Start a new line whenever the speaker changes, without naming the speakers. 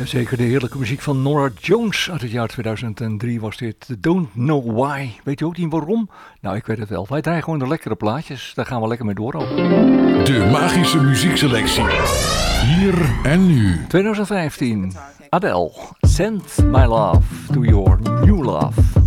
Jazeker, de heerlijke muziek van Norah Jones uit het jaar 2003 was dit. Don't Know Why. Weet je ook niet waarom? Nou, ik weet het wel. Wij draaien gewoon de lekkere plaatjes. Daar gaan we lekker mee door ook.
De magische muziekselectie. Hier en nu.
2015. Adele. Send my love to your new love.